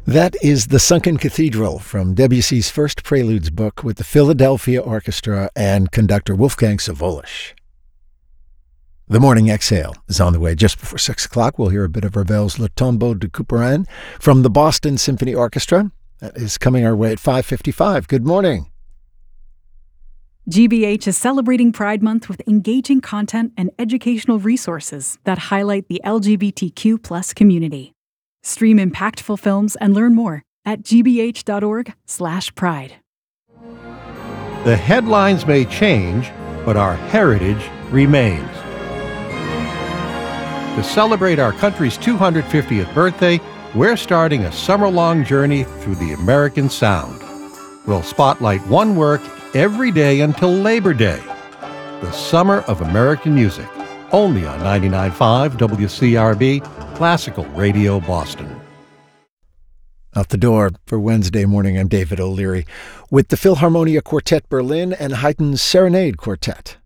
That is The Sunken Cathedral from Debussy's first Preludes book with the Philadelphia Orchestra and conductor Wolfgang Sawallisch. The Morning Exhale is on the way just before 6 o'clock. We'll hear a bit of Ravel's Le Tombeau de Couperin from the Boston Symphony Orchestra. That is coming our way at 5:55. Good morning. GBH is celebrating Pride Month with engaging content and educational resources that highlight the LGBTQ+ community. Stream impactful films and learn more at gbh.org/pride. The headlines may change, but our heritage remains. To celebrate our country's 250th birthday, we're starting a summer-long journey through the American sound. We'll spotlight one work every day until Labor Day. The Summer of American Music, only on 99.5 WCRB, Classical Radio Boston. Out the door for Wednesday morning, I'm David O'Leary with the Philharmonia Quartet Berlin and Haydn's Serenade Quartet.